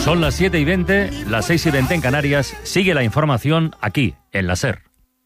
Son las 7:20, las 6:20 en Canarias. Sigue la información aquí, en la SER.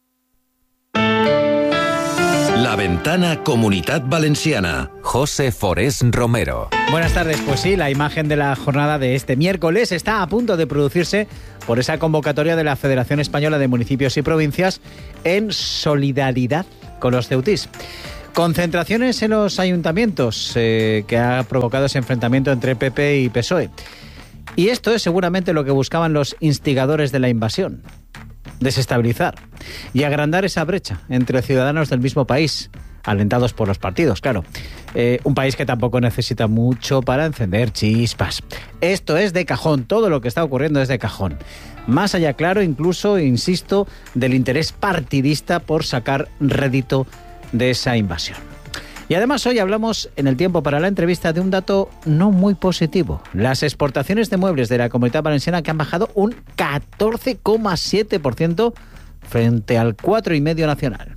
La Ventana Comunitat Valenciana. José Forés Romero. Buenas tardes. Pues sí, la imagen de la jornada de este miércoles está a punto de producirse por esa convocatoria de la Federación Española de Municipios y Provincias en solidaridad con los ceutís. Concentraciones en los ayuntamientos que ha provocado ese enfrentamiento entre PP y PSOE. Y esto es seguramente lo que buscaban los instigadores de la invasión: desestabilizar y agrandar esa brecha entre ciudadanos del mismo país, alentados por los partidos, claro. Un país que tampoco necesita mucho para encender chispas. Esto es de cajón, todo lo que está ocurriendo es de cajón. Más allá, claro, incluso, insisto, del interés partidista por sacar rédito de esa invasión. Y además hoy hablamos en el tiempo para la entrevista de un dato no muy positivo: las exportaciones de muebles de la Comunidad Valenciana, que han bajado un 14,7% frente al 4,5% nacional.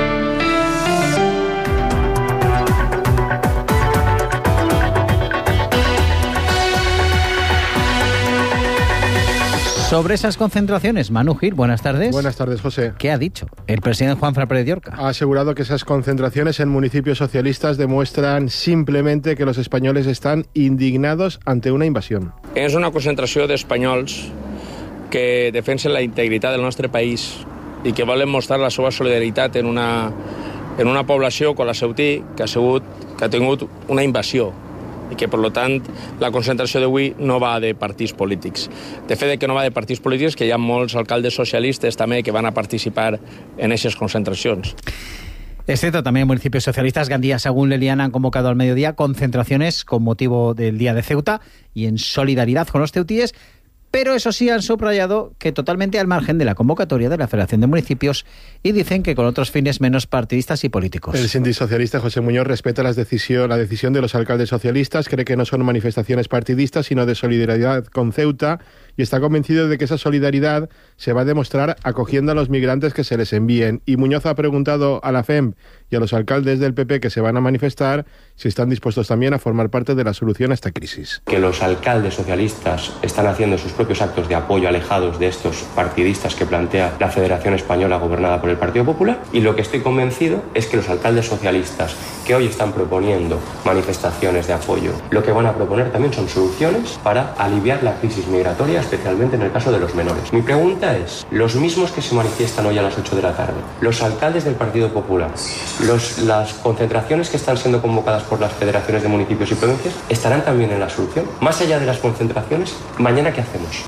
Sobre esas concentraciones, Manu Gil, buenas tardes. Buenas tardes, José. ¿Qué ha dicho el presidente Juanfran Pérez de Orca? Ha asegurado que esas concentraciones en municipios socialistas demuestran simplemente que los españoles están indignados ante una invasión. És una concentració d'espanyols que defensen la integritat del nostre país i que volen mostrar la seva solidaritat en una població com la Ceutí que ha tingut una invasió, i que, per tant, la concentració d'avui no va de partits polítics. De fet, que no va de partits polítics, que hi ha molts alcaldes socialistes també que van a participar en aquestes concentracions. Es cierto, también municipios socialistas, Gandía, Sagún, Leliana han convocado al mediodía concentraciones con motivo del Día de Ceuta y en solidaridad con los ceutíes, pero eso sí han subrayado que totalmente al margen de la convocatoria de la Federación de Municipios, y dicen que con otros fines menos partidistas y políticos. El síndic socialista José Muñoz respeta la decisión de los alcaldes socialistas, cree que no son manifestaciones partidistas sino de solidaridad con Ceuta, y está convencido de que esa solidaridad se va a demostrar acogiendo a los migrantes que se les envíen. Y Muñoz ha preguntado a la FEM y a los alcaldes del PP que se van a manifestar si están dispuestos también a formar parte de la solución a esta crisis. Que los alcaldes socialistas están haciendo sus propios actos de apoyo alejados de estos partidistas que plantea la Federación Española gobernada por el Partido Popular, y lo que estoy convencido es que los alcaldes socialistas que hoy están proponiendo manifestaciones de apoyo, lo que van a proponer también son soluciones para aliviar la crisis migratoria, especialmente en el caso de los menores. Mi pregunta es, los mismos que se manifiestan hoy a las 8 de la tarde, los alcaldes del Partido Popular, las concentraciones que están siendo convocadas por las federaciones de municipios y provincias, ¿estarán también en la solución? Más allá de las concentraciones, ¿mañana qué hacemos?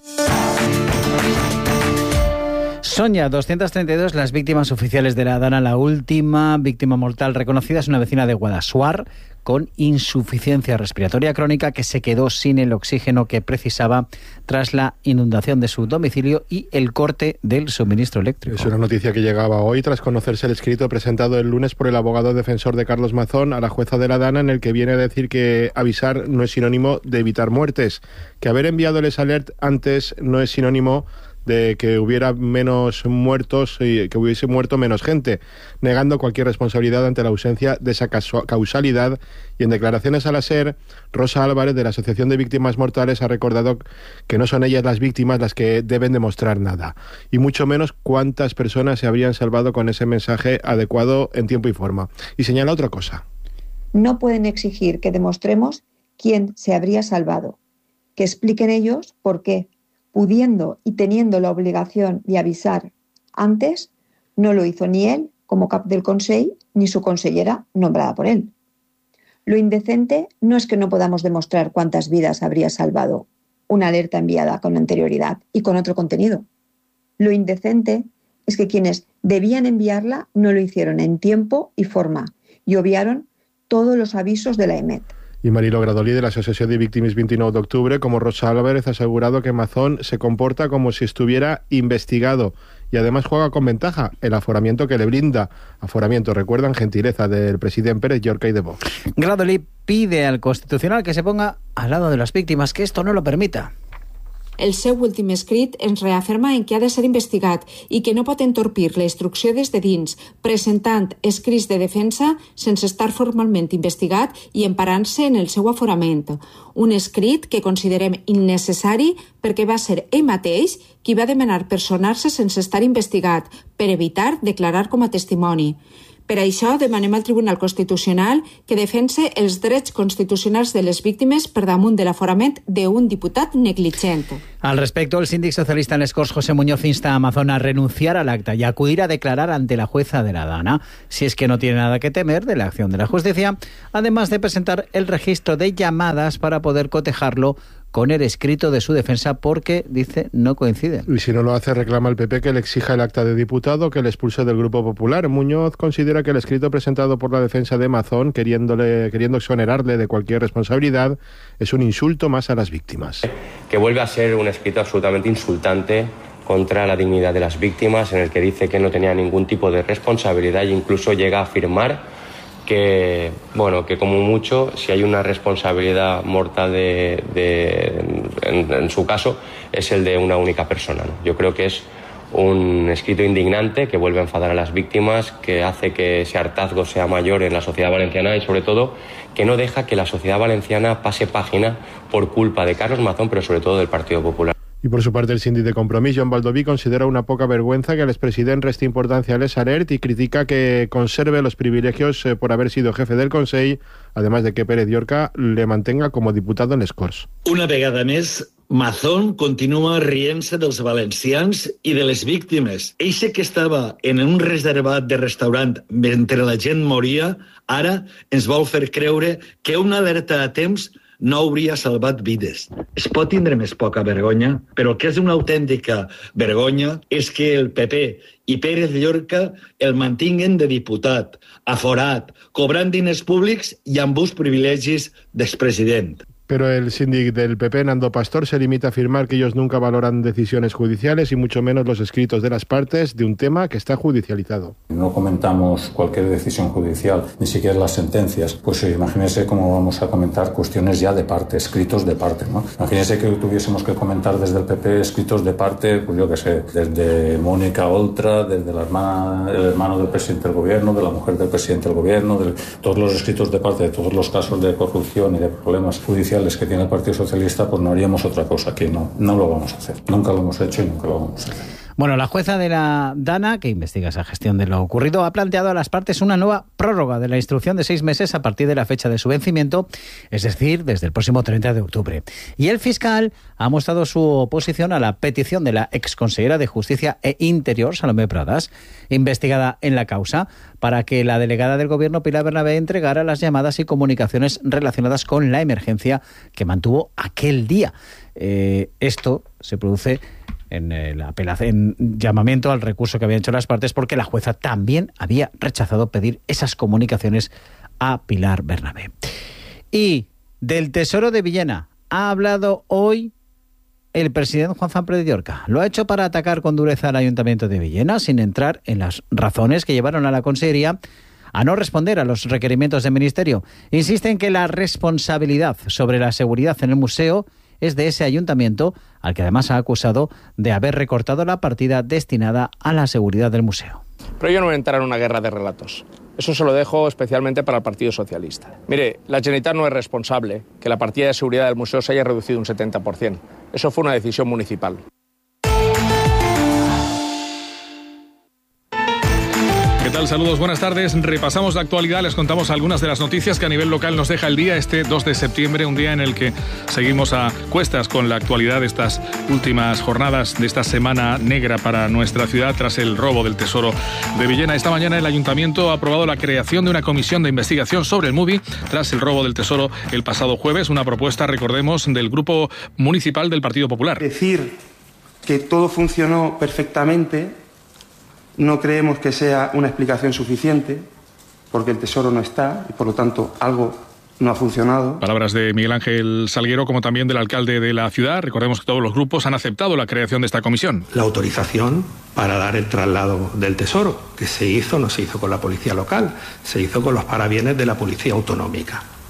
Son ya 232 las víctimas oficiales de la Dana. La última víctima mortal reconocida es una vecina de Guadassuar con insuficiencia respiratoria crónica que se quedó sin el oxígeno que precisaba tras la inundación de su domicilio y el corte del suministro eléctrico. Es una noticia que llegaba hoy tras conocerse el escrito presentado el lunes por el abogado defensor de Carlos Mazón a la jueza de la Dana, en el que viene a decir que avisar no es sinónimo de evitar muertes, que haber enviado el alert antes no es sinónimo de que hubiera menos muertos y que hubiese muerto menos gente, negando cualquier responsabilidad ante la ausencia de esa causalidad. Y en declaraciones a la SER, Rosa Álvarez, de la Asociación de Víctimas Mortales, ha recordado que no son ellas las víctimas las que deben demostrar nada, y mucho menos cuántas personas se habrían salvado con ese mensaje adecuado en tiempo y forma. Y señala otra cosa. No pueden exigir que demostremos quién se habría salvado, que expliquen ellos por qué, pudiendo y teniendo la obligación de avisar antes, no lo hizo ni él como cap del Consell ni su consellera nombrada por él. Lo indecente no es que no podamos demostrar cuántas vidas habría salvado una alerta enviada con anterioridad y con otro contenido. Lo indecente es que quienes debían enviarla no lo hicieron en tiempo y forma y obviaron todos los avisos de la EMET. Y Marilo Gradolí, de la Asociación de Víctimas 29 de octubre, como Rosa Álvarez, ha asegurado que Mazón se comporta como si estuviera investigado y además juega con ventaja el aforamiento que le brinda. Aforamiento, recuerdan, gentileza del presidente Pérez Llorca y de Vox. Gradolí pide al Constitucional que se ponga al lado de las víctimas, que esto no lo permita. El seu últim escrit ens reafirma en que ha de ser investigat i que no pot entorpir la instrucció des de dins, presentant escrits de defensa sense estar formalment investigat i emparant-se en el seu aforament. Un escrit que considerem innecessari perquè va ser ell mateix qui va demanar personar-se sense estar investigat per evitar declarar com a testimoni. Per això demanem al Tribunal Constitucional que defense els drets constitucionals de les víctimes per damunt de l'aforament d'un diputat negligent. Al respecto, el síndic socialista en les Corts, José Muñoz, insta a Amazon a renunciar al acta y acudir a declarar ante la jueza de la Dana, si es que no tiene nada que temer de la acción de la justicia, además de presentar el registro de llamadas para poder cotejarlo con el escrito de su defensa porque, dice, no coincide. Y si no lo hace, reclama el PP que le exija el acta de diputado, que le expulse del Grupo Popular. Muñoz considera que el escrito presentado por la defensa de Mazón, queriendo exonerarle de cualquier responsabilidad, es un insulto más a las víctimas. Que vuelve a ser un escrito absolutamente insultante contra la dignidad de las víctimas, en el que dice que no tenía ningún tipo de responsabilidad e incluso llega a afirmar que como mucho, si hay una responsabilidad mortal en su caso, es el de una única persona, ¿no? Yo creo que es un escrito indignante que vuelve a enfadar a las víctimas, que hace que ese hartazgo sea mayor en la sociedad valenciana y, sobre todo, que no deja que la sociedad valenciana pase página por culpa de Carlos Mazón, pero sobre todo del Partido Popular. Y por su parte, el síndic de Compromís, Joan Baldoví, considera una poca vergüenza que el expresidente reste importancia a Les Alert y critica que conserve los privilegios por haber sido jefe del Consell, además de que Pérez Llorca le mantenga como diputado en les Corts. Una vegada més, Mazón continua rient-se dels valencians i de les víctimes. Eixe que estava en un reservat de restaurant mentre la gent moria, ara ens vol fer creure que una alerta a temps no hauria salvat vides. Es pot tindre més poca vergonya, però el que és una autèntica vergonya és que el PP i Pérez Llorca el mantinguen de diputat, aforat, cobrant diners públics i amb uns privilegis d'expresident. Pero el síndic del PP, Nando Pastor, se limita a afirmar que ellos nunca valoran decisiones judiciales y mucho menos los escritos de las partes de un tema que está judicializado. No comentamos cualquier decisión judicial, ni siquiera las sentencias. Pues imagínense cómo vamos a comentar cuestiones ya de parte, escritos de parte, ¿no? Imagínense que tuviésemos que comentar desde el PP escritos de parte, pues yo qué sé, desde Mónica Oltra, desde el hermano del presidente del gobierno, de la mujer del presidente del gobierno, de todos los escritos de parte de todos los casos de corrupción y de problemas judiciales que tiene el Partido Socialista, pues no haríamos otra cosa, que no lo vamos a hacer. Nunca lo hemos hecho y nunca lo vamos a hacer. Bueno, la jueza de la Dana, que investiga esa gestión de lo ocurrido, ha planteado a las partes una nueva prórroga de la instrucción de 6 meses a partir de la fecha de su vencimiento, es decir, desde el próximo 30 de octubre. Y el fiscal ha mostrado su oposición a la petición de la exconsellera de Justicia e Interior, Salomé Pradas, investigada en la causa, para que la delegada del Gobierno, Pilar Bernabé, entregara las llamadas y comunicaciones relacionadas con la emergencia que mantuvo aquel día. Esto se produce en llamamiento al recurso que habían hecho las partes, porque la jueza también había rechazado pedir esas comunicaciones a Pilar Bernabé. Y del Tesoro de Villena ha hablado hoy el presidente Juan Pérez Llorca. Lo ha hecho para atacar con dureza al Ayuntamiento de Villena, sin entrar en las razones que llevaron a la Consellería a no responder a los requerimientos del Ministerio. Insiste en que la responsabilidad sobre la seguridad en el museo es de ese ayuntamiento, al que además ha acusado de haber recortado la partida destinada a la seguridad del museo. Pero yo no voy a entrar en una guerra de relatos. Eso se lo dejo especialmente para el Partido Socialista. Mire, la Generalitat no es responsable que la partida de seguridad del museo se haya reducido un 70%. Eso fue una decisión municipal. ¿Qué tal? Saludos, buenas tardes. Repasamos la actualidad, les contamos algunas de las noticias que a nivel local nos deja el día, este 2 de septiembre, un día en el que seguimos a cuestas con la actualidad de estas últimas jornadas de esta semana negra para nuestra ciudad tras el robo del Tesoro de Villena. Esta mañana el Ayuntamiento ha aprobado la creación de una comisión de investigación sobre el MUBI tras el robo del Tesoro el pasado jueves, una propuesta, recordemos, del Grupo Municipal del Partido Popular. Decir que todo funcionó perfectamente no creemos que sea una explicación suficiente, porque el Tesoro no está y, por lo tanto, algo no ha funcionado. Palabras de Miguel Ángel Salguero, como también del alcalde de la ciudad. Recordemos que todos los grupos han aceptado la creación de esta comisión. La autorización para dar el traslado del Tesoro, que se hizo, no se hizo con la policía local, se hizo con los parabienes de la policía autonómica.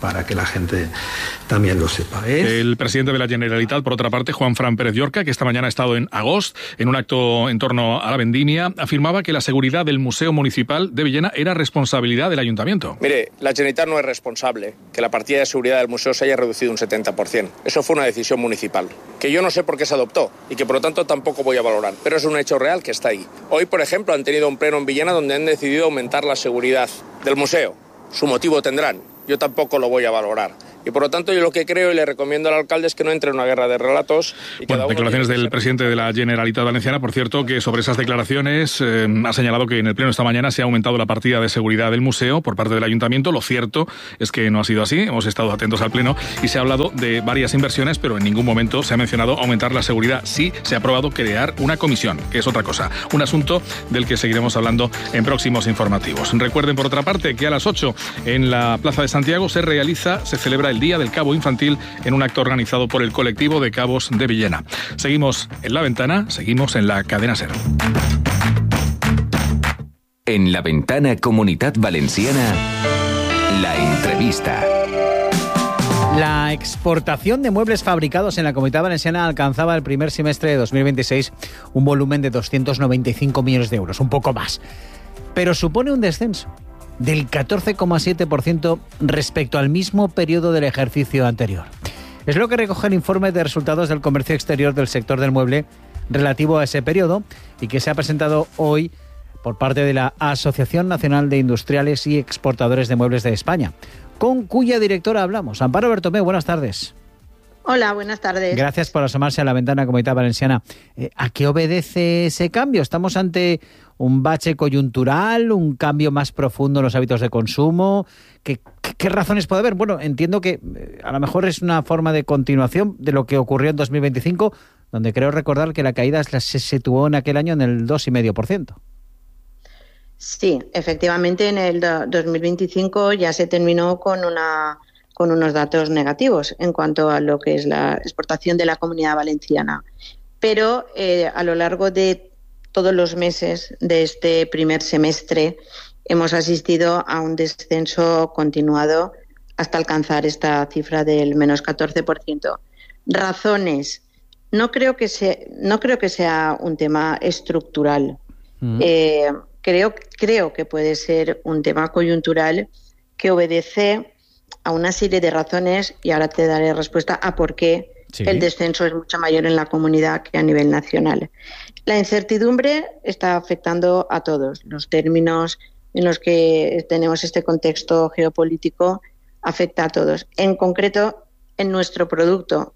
para que la gente también lo sepa. El presidente de la Generalitat, por otra parte, Juanfran Pérez Llorca, que esta mañana ha estado en Agost, en un acto en torno a la vendimia, afirmaba que la seguridad del Museo Municipal de Villena era responsabilidad del Ayuntamiento. Mire, la Generalitat no es responsable que la partida de seguridad del museo se haya reducido un 70%. Eso fue una decisión municipal, que yo no sé por qué se adoptó y que por lo tanto tampoco voy a valorar, pero es un hecho real que está ahí. Hoy, por ejemplo, han tenido un pleno en Villena donde han decidido aumentar la seguridad del museo. Su motivo tendrán, yo tampoco lo voy a valorar. Y por lo tanto yo lo que creo y le recomiendo al alcalde es que no entre en una guerra de relatos. Y bueno, declaraciones del presidente de la Generalitat Valenciana, por cierto, que sobre esas declaraciones ha señalado que en el pleno esta mañana se ha aumentado la partida de seguridad del museo por parte del ayuntamiento. Lo cierto es que no ha sido así, hemos estado atentos al pleno y se ha hablado de varias inversiones, pero en ningún momento se ha mencionado aumentar la seguridad. Sí se ha aprobado crear una comisión, que es otra cosa, un asunto del que seguiremos hablando en próximos informativos. Recuerden, por otra parte, que a las 8 en la Plaza de Santiago se celebra el Día del Cabo Infantil en un acto organizado por el colectivo de Cabos de Villena. Seguimos en La Ventana, seguimos en la cadena SER. En La Ventana Comunitat Valenciana, la entrevista. La exportación de muebles fabricados en la Comunidad Valenciana alcanzaba el primer semestre de 2026 un volumen de 295 millones de euros, un poco más. Pero supone un descenso del 14,7% respecto al mismo periodo del ejercicio anterior. Es lo que recoge el informe de resultados del comercio exterior del sector del mueble relativo a ese periodo y que se ha presentado hoy por parte de la Asociación Nacional de Industriales y Exportadores de Muebles de España, con cuya directora hablamos. Amparo Bertomeu, buenas tardes. Hola, buenas tardes. Gracias por asomarse a La Ventana Comunitat Valenciana. ¿A qué obedece ese cambio? ¿Estamos ante un bache coyuntural, un cambio más profundo en los hábitos de consumo? ¿Qué razones puede haber? Bueno, entiendo que a lo mejor es una forma de continuación de lo que ocurrió en 2025, donde creo recordar que la caída se situó en aquel año en el 2,5%. Sí, efectivamente en el 2025 ya se terminó con unos datos negativos en cuanto a lo que es la exportación de la Comunidad Valenciana. Pero a lo largo de todos los meses de este primer semestre hemos asistido a un descenso continuado hasta alcanzar esta cifra del menos 14%. Razones. No creo que sea un tema estructural. Creo que puede ser un tema coyuntural que obedece a una serie de razones y ahora te daré respuesta a por qué el descenso es mucho mayor en la comunidad que a nivel nacional. La incertidumbre está afectando a todos. Los términos en los que tenemos este contexto geopolítico afecta a todos. En concreto, en nuestro producto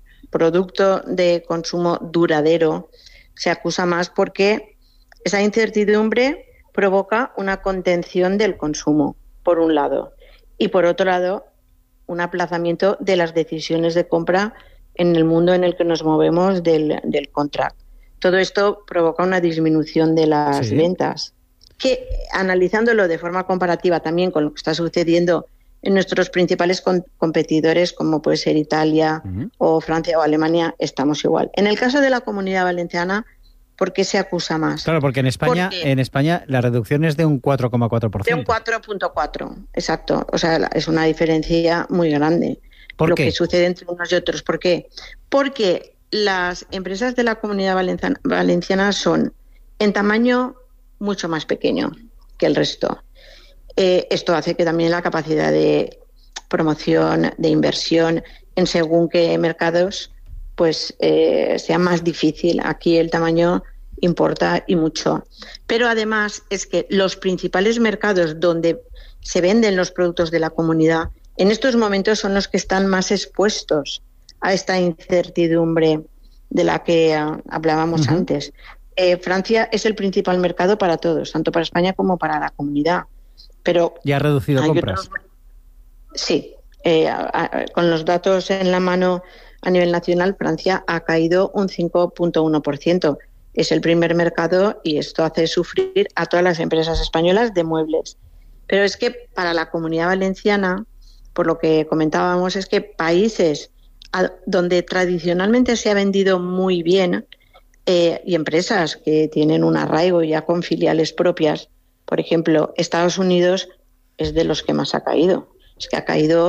de consumo duradero, se acusa más porque esa incertidumbre provoca una contención del consumo, por un lado, y por otro lado, un aplazamiento de las decisiones de compra en el mundo en el que nos movemos del contract. Todo esto provoca una disminución de las ventas, que analizándolo de forma comparativa también con lo que está sucediendo en nuestros principales competidores, como puede ser Italia o Francia o Alemania, estamos igual. En el caso de la Comunidad Valenciana, ¿por qué se acusa más? Claro, porque en España la reducción es de un 4,4%. De un 4,4%, exacto. O sea, es una diferencia muy grande. ¿Por qué? Lo que sucede entre unos y otros. ¿Por qué? Porque las empresas de la Comunidad Valenciana son en tamaño mucho más pequeño que el resto. Esto hace que también la capacidad de promoción, de inversión en según qué mercados pues sea más difícil. Aquí el tamaño importa y mucho. Pero además es que los principales mercados donde se venden los productos de la comunidad en estos momentos son los que están más expuestos a esta incertidumbre de la que hablábamos antes. Francia es el principal mercado para todos, tanto para España como para la comunidad. Pero ¿ya ha reducido compras? Sí. Con los datos en la mano a nivel nacional, Francia ha caído un 5,1%. Es el primer mercado y esto hace sufrir a todas las empresas españolas de muebles. Pero es que para la Comunidad Valenciana, por lo que comentábamos, es que países donde tradicionalmente se ha vendido muy bien y empresas que tienen un arraigo ya con filiales propias, por ejemplo, Estados Unidos es de los que más ha caído. Es que ha caído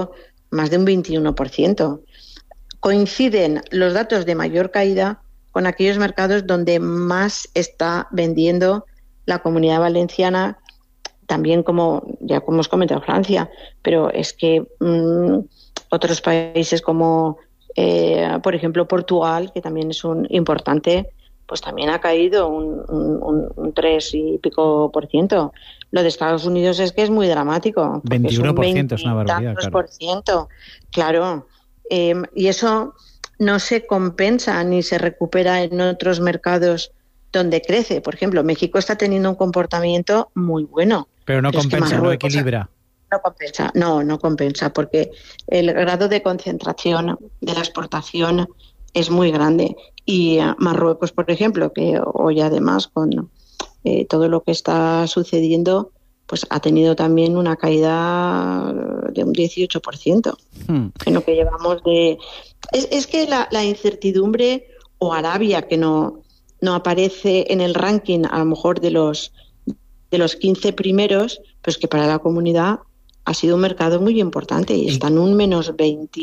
más de un 21%. Coinciden los datos de mayor caída con aquellos mercados donde más está vendiendo la Comunidad Valenciana, también como os comentado, Francia, pero es que otros países como, por ejemplo, Portugal, que también es un importante, pues también ha caído un 3 y pico %. Lo de Estados Unidos es que es muy dramático. 21% es una barbaridad, claro. Y eso no se compensa ni se recupera en otros mercados donde crece. Por ejemplo, México está teniendo un comportamiento muy bueno. Pero no compensa, no equilibra. No compensa, porque el grado de concentración de la exportación es muy grande. Y Marruecos, por ejemplo, que hoy además con todo lo que está sucediendo, pues ha tenido también una caída de un 18% en lo que llevamos de... Es que la incertidumbre, o Arabia, que no aparece en el ranking a lo mejor de los 15 primeros, pues que para la comunidad ha sido un mercado muy importante y está en un menos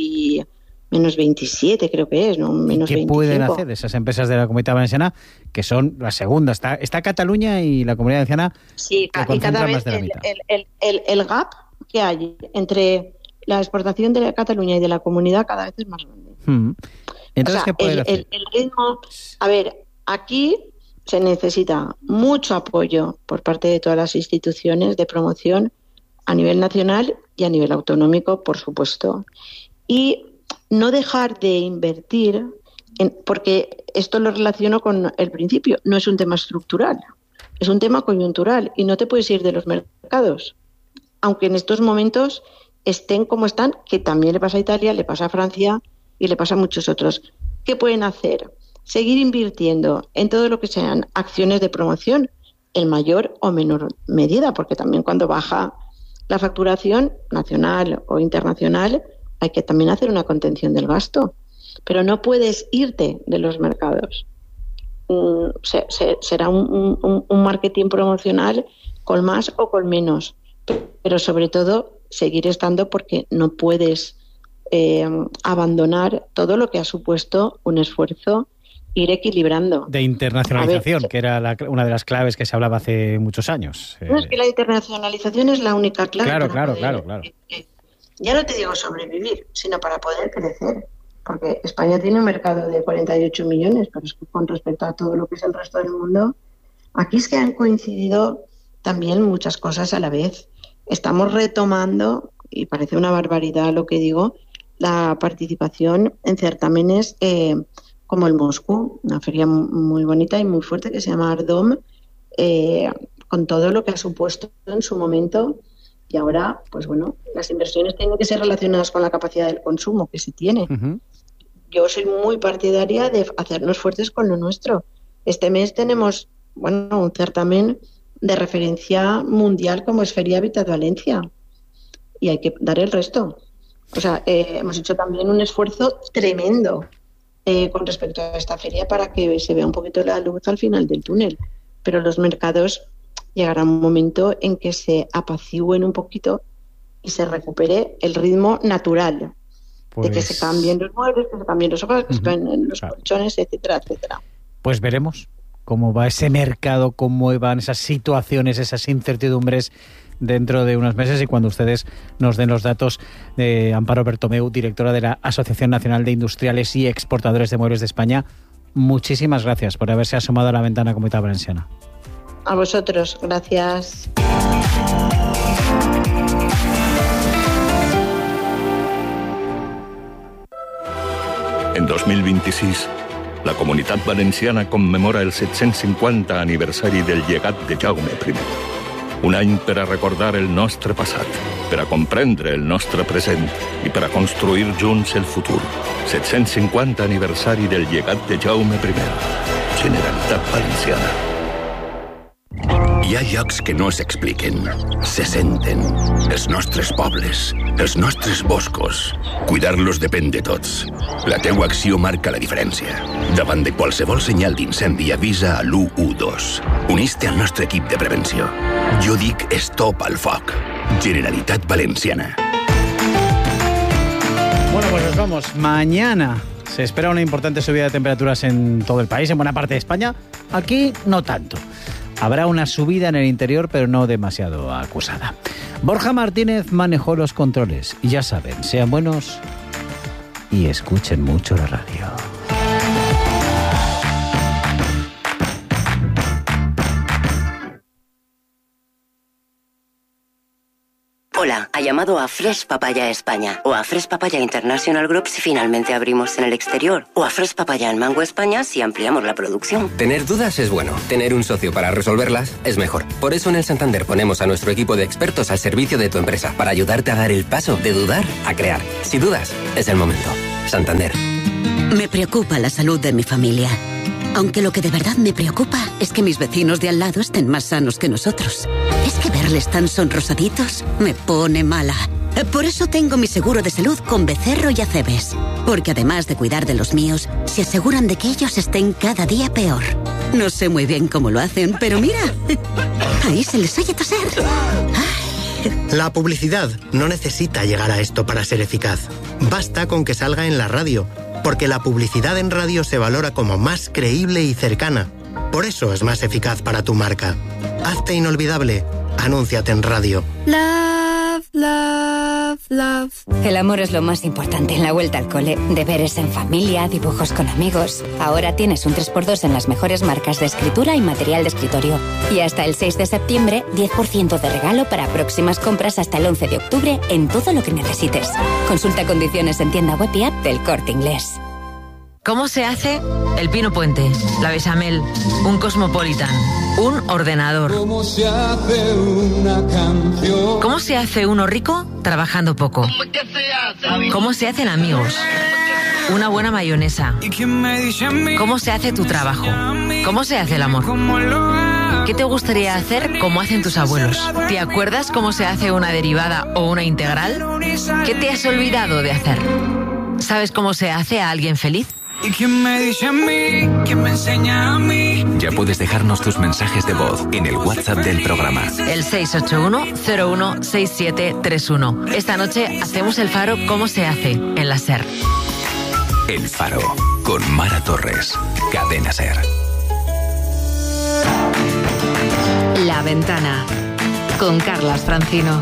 27 creo que es, ¿no? Menos ¿Qué 25. pueden hacer esas empresas de la Comunidad Valenciana, que son la segunda? Está Cataluña y la Comunidad Valenciana. Sí, y cada vez el gap que hay entre la exportación de Cataluña y de la comunidad cada vez es más grande. Entonces, ¿qué pueden hacer? El ritmo... A ver, aquí se necesita mucho apoyo por parte de todas las instituciones de promoción a nivel nacional y a nivel autonómico, por supuesto. Y no dejar de invertir, porque esto lo relaciono con el principio, no es un tema estructural, es un tema coyuntural y no te puedes ir de los mercados. Aunque en estos momentos estén como están, que también le pasa a Italia, le pasa a Francia y le pasa a muchos otros. ¿Qué pueden hacer? Seguir invirtiendo en todo lo que sean acciones de promoción, en mayor o menor medida, porque también cuando baja la facturación nacional o internacional hay que también hacer una contención del gasto. Pero no puedes irte de los mercados. Será un marketing promocional con más o con menos, pero sobre todo seguir estando, porque no puedes abandonar todo lo que ha supuesto un esfuerzo, ir equilibrando. De internacionalización, que era una de las claves que se hablaba hace muchos años. No, es que la internacionalización es la única clave. Claro. Ya no te digo sobrevivir, sino para poder crecer. Porque España tiene un mercado de 48 millones, pero es que con respecto a todo lo que es el resto del mundo, aquí es que han coincidido también muchas cosas a la vez. Estamos retomando, y parece una barbaridad lo que digo, la participación en certámenes como el Moscú, una feria muy bonita y muy fuerte que se llama Ardom, con todo lo que ha supuesto en su momento. Y ahora, pues bueno, las inversiones tienen que ser relacionadas con la capacidad del consumo que se tiene. Yo soy muy partidaria de hacernos fuertes con lo nuestro. Este mes tenemos, un certamen de referencia mundial como es Feria Habitat Valencia. Y hay que dar el resto. O sea, hemos hecho también un esfuerzo tremendo con respecto a esta feria para que se vea un poquito la luz al final del túnel. Pero los mercados llegará un momento en que se apacigüen un poquito y se recupere el ritmo natural de que se cambien los muebles, que se cambien los sofás, que se cambien los colchones, etcétera, etcétera. Pues veremos cómo va ese mercado, cómo van esas situaciones, esas incertidumbres dentro de unos meses, y cuando ustedes nos den los datos de Amparo Bertomeu, directora de la Asociación Nacional de Industriales y Exportadores de Muebles de España. Muchísimas gracias por haberse asomado a la ventana Comunidad Valenciana. A vosotros, gracias. En 2026, la Comunitat Valenciana commemora el 750 aniversari del llegat de Jaume I. Un any per a recordar el nostre passat, per a comprendre el nostre present i per a construir junts el futur. 750 aniversari del llegat de Jaume I. Generalitat Valenciana. Hi ha llocs que no s'expliquen, se senten. Els nostres pobles, els nostres boscos. Cuidar-los depèn de tots. La teua acció marca la diferència. Davant de qualsevol senyal d'incendi, avisa a l'112. Unís-te al nostre equip de prevenció. Jo dic stop al foc. Generalitat Valenciana. Bueno, pues nos vamos. Mañana se espera una importante subida de temperaturas en todo el país, en buena parte de España. Aquí no tanto. Habrá una subida en el interior, pero no demasiado acusada. Borja Martínez manejó los controles. Y ya saben, sean buenos y escuchen mucho la radio. Hola, ha llamado a Fresh Papaya España o a Fresh Papaya International Group si finalmente abrimos en el exterior o a Fresh Papaya en Mango España si ampliamos la producción. Tener dudas es bueno, tener un socio para resolverlas es mejor. Por eso en el Santander ponemos a nuestro equipo de expertos al servicio de tu empresa para ayudarte a dar el paso de dudar a crear. Si dudas, es el momento. Santander. Me preocupa la salud de mi familia. Aunque lo que de verdad me preocupa es que mis vecinos de al lado estén más sanos que nosotros. Es que verles tan sonrosaditos me pone mala. Por eso tengo mi seguro de salud con Becerro y Acebes. Porque además de cuidar de los míos, se aseguran de que ellos estén cada día peor. No sé muy bien cómo lo hacen, pero mira, ahí se les oye toser. La publicidad no necesita llegar a esto para ser eficaz. Basta con que salga en la radio, porque la publicidad en radio se valora como más creíble y cercana. Por eso es más eficaz para tu marca. Hazte inolvidable. Anúnciate en radio. Love, love, love. El amor es lo más importante en la vuelta al cole. Deberes en familia, dibujos con amigos. Ahora tienes un 3x2 en las mejores marcas de escritura y material de escritorio. Y hasta el 6 de septiembre, 10% de regalo para próximas compras hasta el 11 de octubre en todo lo que necesites. Consulta condiciones en tienda web y app del Corte Inglés. ¿Cómo se hace el pino puente, la bechamel, un cosmopolitan, un ordenador? ¿Cómo se hace una canción? ¿Cómo se hace uno rico trabajando poco? ¿Cómo se hacen amigos? Una buena mayonesa. ¿Cómo se hace tu trabajo? ¿Cómo se hace el amor? ¿Qué te gustaría hacer como hacen tus abuelos? ¿Te acuerdas cómo se hace una derivada o una integral? ¿Qué te has olvidado de hacer? ¿Sabes cómo se hace a alguien feliz? ¿Y quién me dice a mí? ¿Quién me enseña a mí? Ya puedes dejarnos tus mensajes de voz en el WhatsApp del programa. El 681-016731. Esta noche hacemos el Faro ¿Cómo se hace? En la SER. El Faro, con Mara Torres. Cadena SER. La Ventana, con Carlas Francino.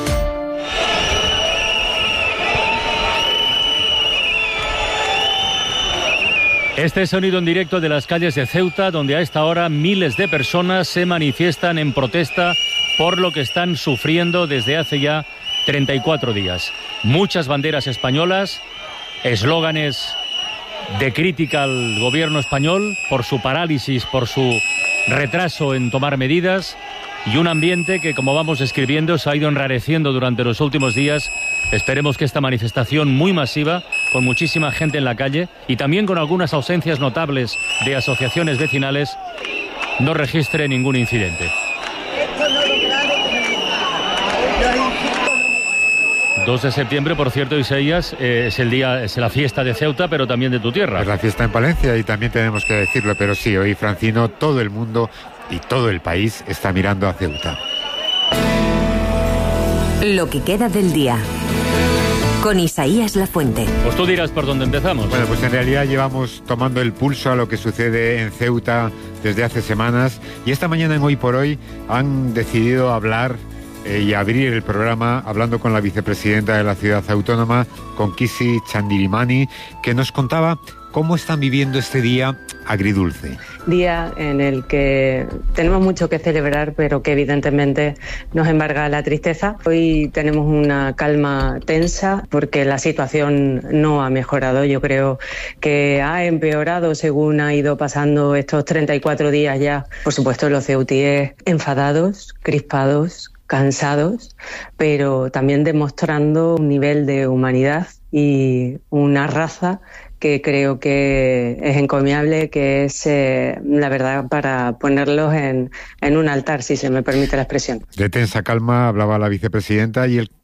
Este sonido en directo de las calles de Ceuta, donde a esta hora miles de personas se manifiestan en protesta por lo que están sufriendo desde hace ya 34 días. Muchas banderas españolas, eslóganes de crítica al gobierno español por su parálisis, por su retraso en tomar medidas, y un ambiente que, como vamos describiendo, se ha ido enrareciendo durante los últimos días. Esperemos que esta manifestación muy masiva, con muchísima gente en la calle y también con algunas ausencias notables de asociaciones vecinales, no registre ningún incidente. 2 de septiembre, por cierto, Isaías, es la fiesta de Ceuta, pero también de tu tierra. Es la fiesta en Palencia y también tenemos que decirlo, pero sí, hoy, Francino, todo el mundo y todo el país está mirando a Ceuta. Lo que queda del día, con Isaías Lafuente. Pues tú dirás por dónde empezamos. Bueno, pues en realidad llevamos tomando el pulso a lo que sucede en Ceuta desde hace semanas, y esta mañana en Hoy por Hoy han decidido hablar y abrir el programa hablando con la vicepresidenta de la ciudad autónoma, con Kisi Chandirimani, que nos contaba cómo están viviendo este día agridulce. Día en el que tenemos mucho que celebrar, pero que evidentemente nos embarga la tristeza. Hoy tenemos una calma tensa porque la situación no ha mejorado. Yo creo que ha empeorado según ha ido pasando estos 34 días ya. Por supuesto, los ceutíes enfadados, crispados, cansados, pero también demostrando un nivel de humanidad y una raza que creo que es encomiable, que es, la verdad, para ponerlos en un altar, si se me permite la expresión. De tensa calma hablaba la vicepresidenta, y el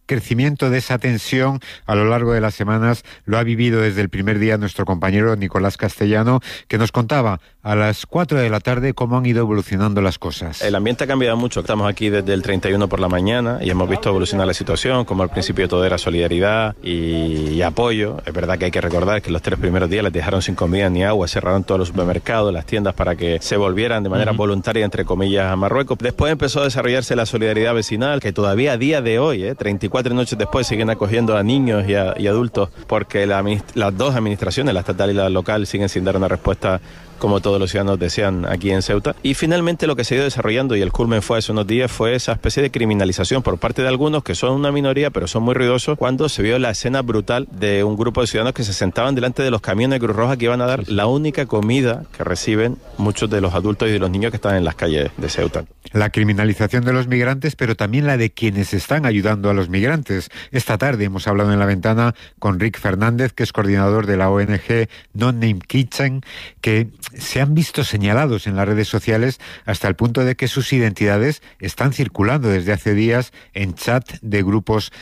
crecimiento de esa tensión a lo largo de las semanas lo ha vivido desde el primer día nuestro compañero Nicolás Castellano, que nos contaba a las 4 de la tarde cómo han ido evolucionando las cosas. El ambiente ha cambiado mucho. Estamos aquí desde el 31 por la mañana y hemos visto evolucionar la situación, como al principio todo era solidaridad y apoyo. Es verdad que hay que recordar que los 3 primeros días les dejaron sin comida ni agua, cerraron todos los supermercados, las tiendas para que se volvieran de manera voluntaria, entre comillas, a Marruecos. Después empezó a desarrollarse la solidaridad vecinal, que todavía a día de hoy, 34 noches después, siguen acogiendo a niños y adultos, porque las dos administraciones, la estatal y la local, siguen sin dar una respuesta como todos los ciudadanos desean aquí en Ceuta. Y finalmente lo que se ha ido desarrollando, y el culmen fue hace unos días, fue esa especie de criminalización por parte de algunos, que son una minoría, pero son muy ruidosos, cuando se vio la escena brutal de un grupo de ciudadanos que se sentaban delante de los camiones de Cruz Roja que iban a dar la única comida que reciben muchos de los adultos y de los niños que están en las calles de Ceuta. La criminalización de los migrantes, pero también la de quienes están ayudando a los migrantes. Esta tarde hemos hablado en La Ventana con Rick Fernández, que es coordinador de la ONG No Name Kitchen, que se han visto señalados en las redes sociales hasta el punto de que sus identidades están circulando desde hace días en chat de grupos